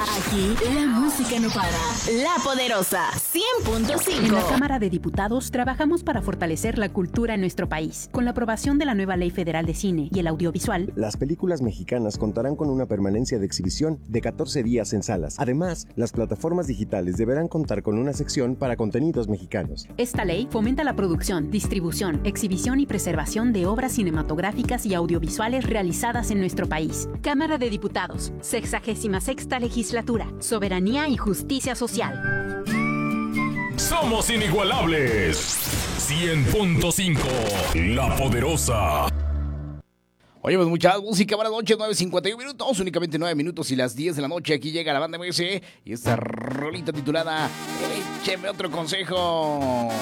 Aquí la música no para. La Poderosa 100.5. En la Cámara de Diputados trabajamos para fortalecer la cultura en nuestro país. Con la aprobación de la nueva Ley Federal de Cine y el Audiovisual, las películas mexicanas contarán con una permanencia de exhibición de 14 días en salas. Además, las plataformas digitales deberán contar con una sección para contenidos mexicanos. Esta ley fomenta la producción, distribución, exhibición y preservación de obras cinematográficas y audiovisuales realizadas en nuestro país. Cámara de Diputados, 66ª Legislatura, Soberanía y Justicia Social. Somos inigualables. 100.5. La Poderosa. Oye, pues mucha música, buenas noches, 9:51 minutos, únicamente 9 minutos y las 10 de la noche. Aquí llega la banda MS y esta rolita titulada Écheme otro consejo.